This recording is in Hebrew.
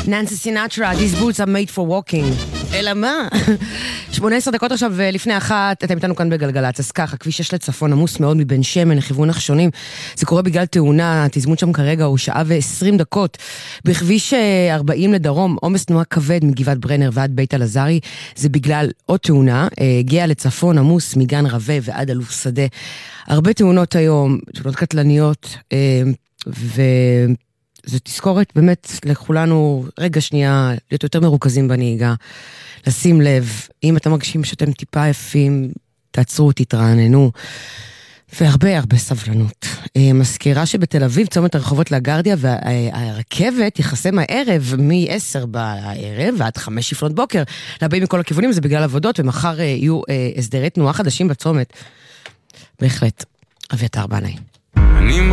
ננסי סינטרה, These boots are made for walking. אלא מה? 18 דקות עכשיו לפני אחת, אתם איתנו כאן בגלגלץ. אז ככה, כביש 6 לצפון עמוס מאוד מבן שמן לכיוון נחשונים. זה קורה בגלל תאונה, התזמון שם כרגע הוא שעה ו20 דקות. בכביש 40 לדרום, עומס תנועה כבד מגבעת ברנר ועד בית אלעזרי. זה בגלל עוד תאונה, הגיע לצפון עמוס מגן רווה ועד אלוף שדה. הרבה תאונות היום, תאונות קטלניות, זה תזכורת באמת לכולנו רגע שנייה להיות יותר מרוכזים בנהיגה, לשים לב, אם אתם מרגישים שאתם טיפה יפים, תעצרו, תתרעננו, והרבה הרבה סבלנות. מזכירה שבתל אביב צומת הרחובות לגרדיה והרכבת יחסם הערב מ-10 בערב ועד 5 לפנות בוקר. להבאים מכל הכיוונים, זה בגלל עבודות, ומחר יהיו הסדרי תנועה חדשים בצומת. בהחלט. אביתר בנאי.